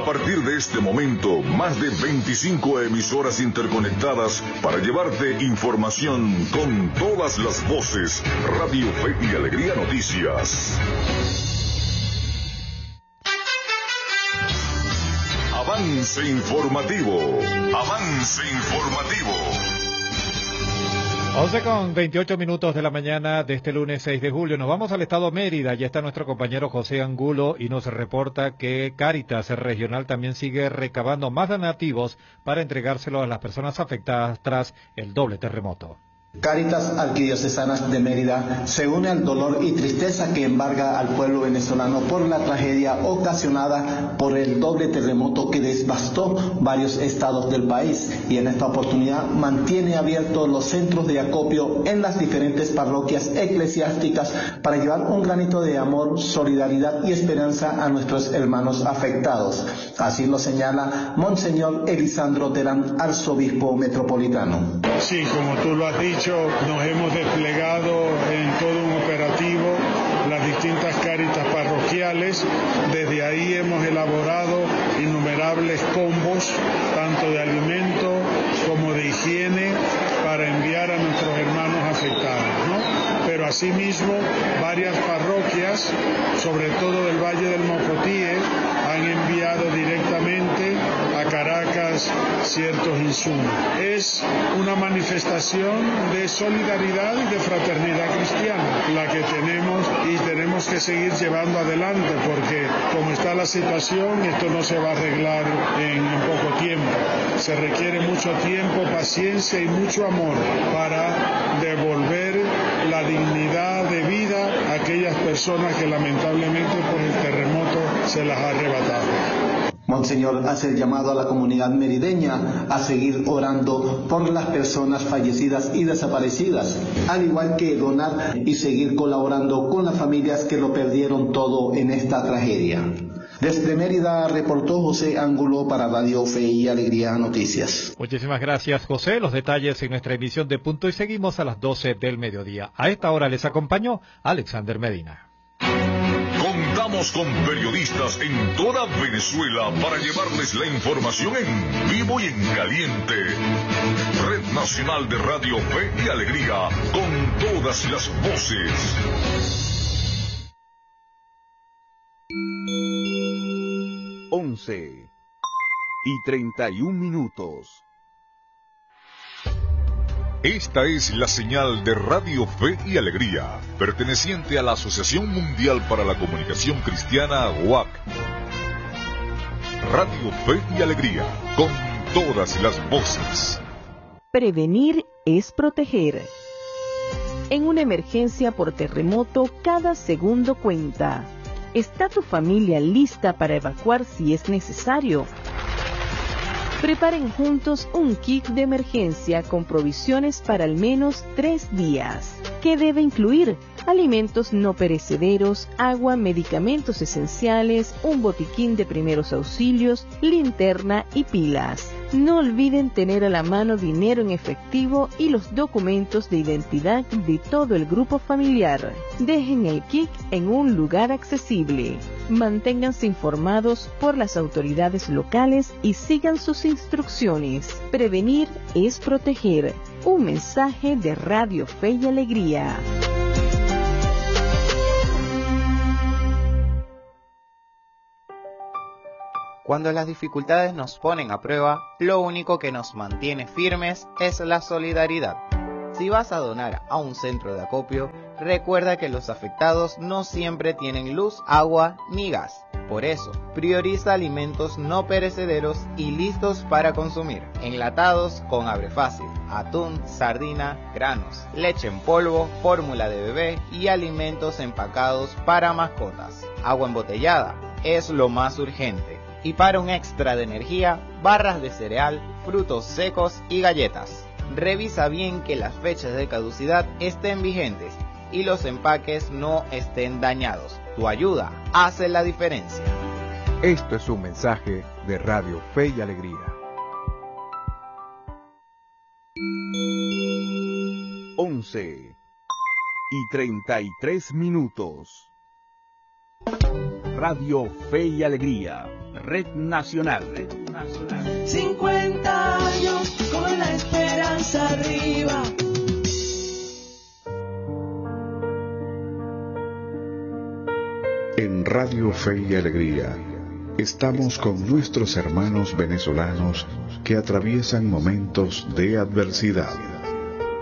partir de este momento, más de 25 emisoras interconectadas para llevarte información con todas las voces. Radio Fe y Alegría Noticias. Avance informativo. Avance informativo. 11:28 de la mañana de este lunes 6 de julio. Nos vamos al estado Mérida. Ya está nuestro compañero José Angulo y nos reporta que Cáritas Regional también sigue recabando más donativos para entregárselo a las personas afectadas tras el doble terremoto. Cáritas Arquidiocesanas de Mérida se une al dolor y tristeza que embarga al pueblo venezolano por la tragedia ocasionada por el doble terremoto que devastó varios estados del país, y en esta oportunidad mantiene abiertos los centros de acopio en las diferentes parroquias eclesiásticas para llevar un granito de amor, solidaridad y esperanza a nuestros hermanos afectados. Así lo señala Monseñor Elisandro Terán, arzobispo metropolitano. Sí, como tú lo has dicho, nos hemos desplegado en todo un operativo las distintas cáritas parroquiales. Desde ahí hemos elaborado innumerables combos, tanto de alimento como de higiene, para enviar a nuestros hermanos afectados, ¿no? Pero asimismo, varias parroquias, sobre todo del Valle del Mocotíe, han enviado directamente a Caracas ciertos insumos. Es una manifestación de solidaridad y de fraternidad cristiana la que tenemos, y tenemos que seguir llevando adelante, porque como está la situación, esto no se va a arreglar en poco tiempo. Se requiere mucho tiempo, paciencia y mucho amor para devolver la dignidad de vida a aquellas personas que lamentablemente por el terremoto se las ha arrebatado. Monseñor hace el llamado a la comunidad merideña a seguir orando por las personas fallecidas y desaparecidas, al igual que donar y seguir colaborando con las familias que lo perdieron todo en esta tragedia. Desde Mérida reportó José Angulo para Radio Fe y Alegría Noticias. Muchísimas gracias, José. Los detalles en nuestra emisión de Punto y Seguimos a las 12 del mediodía. A esta hora les acompañó Alexander Medina. Contamos con periodistas en toda Venezuela para llevarles la información en vivo y en caliente. Red Nacional de Radio Fe y Alegría, con todas las voces. 11:31. Esta es la señal de Radio Fe y Alegría, perteneciente a la Asociación Mundial para la Comunicación Cristiana, UAC. Radio Fe y Alegría, con todas las voces. Prevenir es proteger. En una emergencia por terremoto, cada segundo cuenta. ¿Está tu familia lista para evacuar si es necesario? Preparen juntos un kit de emergencia con provisiones para al menos 3 días. ¿Qué debe incluir? Alimentos no perecederos, agua, medicamentos esenciales, un botiquín de primeros auxilios, linterna y pilas. No olviden tener a la mano dinero en efectivo y los documentos de identidad de todo el grupo familiar. Dejen el kit en un lugar accesible. Manténganse informados por las autoridades locales y sigan sus instrucciones. Prevenir es proteger. Un mensaje de Radio Fe y Alegría. Cuando las dificultades nos ponen a prueba, lo único que nos mantiene firmes es la solidaridad. Si vas a donar a un centro de acopio, recuerda que los afectados no siempre tienen luz, agua ni gas. Por eso, prioriza alimentos no perecederos y listos para consumir, enlatados con abre fácil, atún, sardina, granos, leche en polvo, fórmula de bebé y alimentos empacados para mascotas. Agua embotellada es lo más urgente. Y para un extra de energía, barras de cereal, frutos secos y galletas. Revisa bien que las fechas de caducidad estén vigentes y los empaques no estén dañados. Tu ayuda hace la diferencia. Esto es un mensaje de Radio Fe y Alegría. 11:33. Radio Fe y Alegría Red Nacional. 50 años con la esperanza arriba. En Radio Fe y Alegría estamos con nuestros hermanos venezolanos que atraviesan momentos de adversidad.